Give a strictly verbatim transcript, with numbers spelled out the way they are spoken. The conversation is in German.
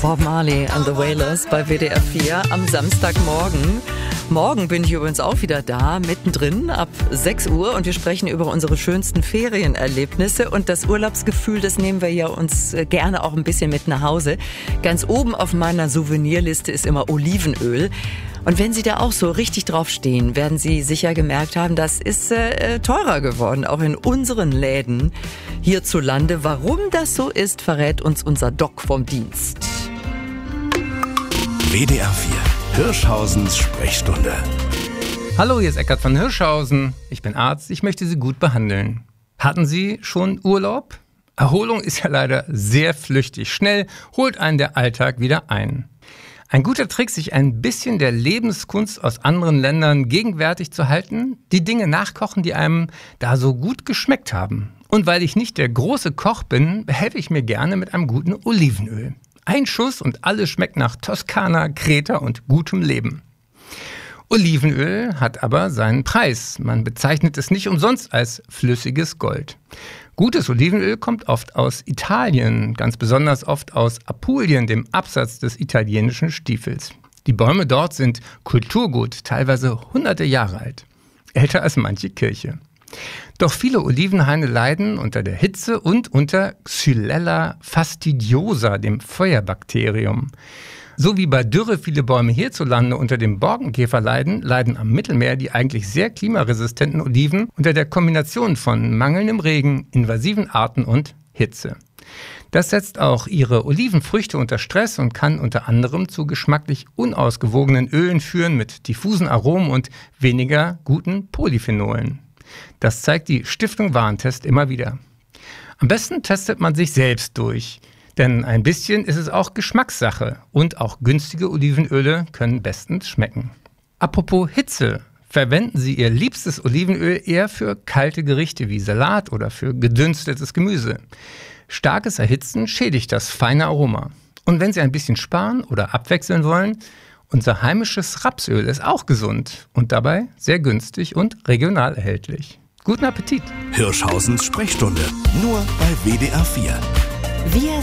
Bob Marley and the Wailers bei W D R vier am Samstagmorgen. Morgen bin ich übrigens auch wieder da, mittendrin ab sechs Uhr, und wir sprechen über unsere schönsten Ferienerlebnisse, und das Urlaubsgefühl, das nehmen wir ja uns gerne auch ein bisschen mit nach Hause. Ganz oben auf meiner Souvenirliste ist immer Olivenöl. Und wenn Sie da auch so richtig drauf stehen, werden Sie sicher gemerkt haben, das ist äh, teurer geworden, auch in unseren Läden hierzulande. Warum das so ist, verrät uns unser Doc vom Dienst. W D R vier, Hirschhausens Sprechstunde. Hallo, hier ist Eckart von Hirschhausen. Ich bin Arzt, ich möchte Sie gut behandeln. Hatten Sie schon Urlaub? Erholung ist ja leider sehr flüchtig. Schnell holt einen der Alltag wieder ein. Ein guter Trick, sich ein bisschen der Lebenskunst aus anderen Ländern gegenwärtig zu halten: die Dinge nachkochen, die einem da so gut geschmeckt haben. Und weil ich nicht der große Koch bin, behelfe ich mir gerne mit einem guten Olivenöl. Ein Schuss und alles schmeckt nach Toskana, Kreta und gutem Leben. Olivenöl hat aber seinen Preis. Man bezeichnet es nicht umsonst als flüssiges Gold. Gutes Olivenöl kommt oft aus Italien, ganz besonders oft aus Apulien, dem Absatz des italienischen Stiefels. Die Bäume dort sind Kulturgut, teilweise hunderte Jahre alt, älter als manche Kirche. Doch viele Olivenhaine leiden unter der Hitze und unter Xylella fastidiosa, dem Feuerbakterium. So wie bei Dürre viele Bäume hierzulande unter dem Borkenkäfer leiden, leiden am Mittelmeer die eigentlich sehr klimaresistenten Oliven unter der Kombination von mangelndem Regen, invasiven Arten und Hitze. Das setzt auch ihre Olivenfrüchte unter Stress und kann unter anderem zu geschmacklich unausgewogenen Ölen führen mit diffusen Aromen und weniger guten Polyphenolen. Das zeigt die Stiftung Warentest immer wieder. Am besten testet man sich selbst durch. Denn ein bisschen ist es auch Geschmackssache, und auch günstige Olivenöle können bestens schmecken. Apropos Hitze, verwenden Sie Ihr liebstes Olivenöl eher für kalte Gerichte wie Salat oder für gedünstetes Gemüse. Starkes Erhitzen schädigt das feine Aroma. Und wenn Sie ein bisschen sparen oder abwechseln wollen, unser heimisches Rapsöl ist auch gesund und dabei sehr günstig und regional erhältlich. Guten Appetit! Hirschhausens Sprechstunde, nur bei W D R vier. Wir